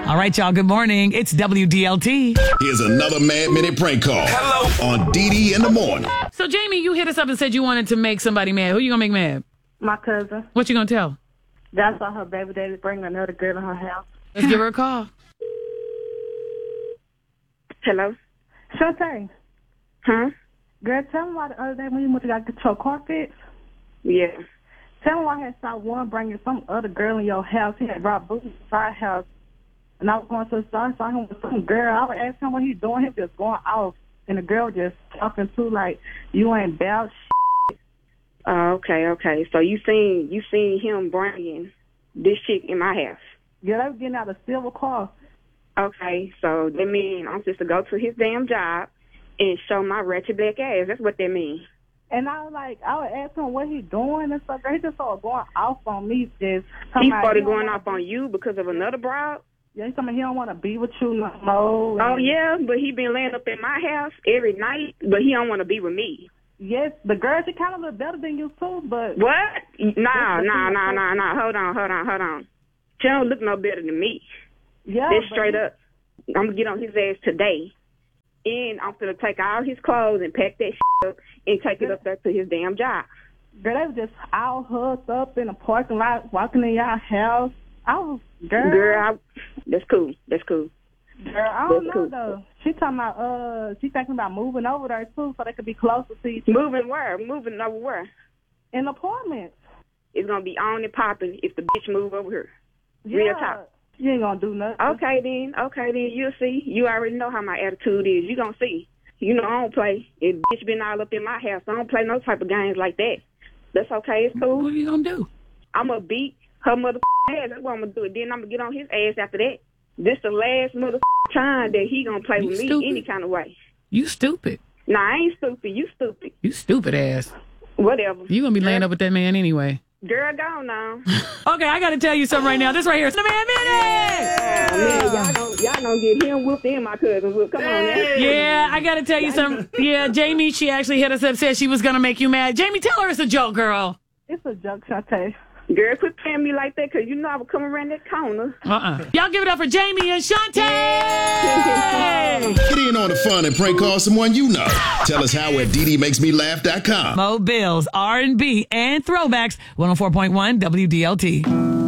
All right, y'all. Good morning. It's WDLT. Here's another Mad Minute prank call on DD in the morning. So, Jamie, you hit us up and said you wanted to make somebody mad. Who you gonna make mad? My cousin. What you gonna tell? That's why her baby daddy bringing another girl in her house. Let's give her a call. Hello? Shante. Huh? Girl, tell me why the other day when you went to get your car fixed. Yeah. Tell me why I had saw one bringing some other girl in your house. He had brought booty to our house. And I was going to the store, saw him with some girl. I was asking him what he doing. He was just going off. And the girl just talking to like, you ain't about shit. Okay. So you seen him bringing this chick in my house? Yeah, they was getting out a silver car. Okay, so that mean I'm just to go to his damn job and show my wretched black ass. That's what that means. And I was asking him what he doing and stuff. He just started going off on me. He started going off on you because of another broad? Yeah, he told me he don't want to be with you no more. Oh, yeah, but he been laying up in my house every night, but he don't want to be with me. Yes, the girl, she kind of look better than you, too, but... What? Nah. Hold on. She don't look no better than me. Yeah, that's straight up. I'm going to get on his ass today. And I'm going to take all his clothes and pack that shit up and take it up there to his damn job. Girl, they was just all hugged up in the parking lot, walking in y'all house. Girl, that's cool. Girl, I don't know, though. She talking about, she thinking about moving over there, too, so they could be closer to each other. Moving where? Moving over where? In apartments. It's going to be on and popping if the bitch move over here. Yeah. Real talk. You ain't going to do nothing. Okay, then. You'll see. You already know how my attitude is. You going to see. You know I don't play. If bitch been all up in my house, I don't play no type of games like that. That's okay. It's cool. What are you going to do? I'm going to beat her mother ass. That's what I'm going to do. Then I'm going to get on his ass after that. This the last mother time that he going to play with me any kind of way. You stupid. Nah, I ain't stupid. You stupid. You stupid ass. Whatever. You going to be laying up with that man anyway. Girl, go now. Okay, I got to tell you something right now. This right here is the Man Minute! Y'all don't get him whooped and my cousin whooped. Come on, man. Yeah, I got to tell you something. Yeah, Jamie, she actually hit us up, said she was going to make you mad. Jamie, tell her it's a joke, girl. It's a joke, Shante. Girl, quit playing me like that, because you know I would come around that corner. Y'all give it up for Jamie and Shante! Get in on the fun and prank call someone you know. Tell us how at DDMakesMeLaugh.com. Mo Bills, R&B, and throwbacks. 104.1 WDLT.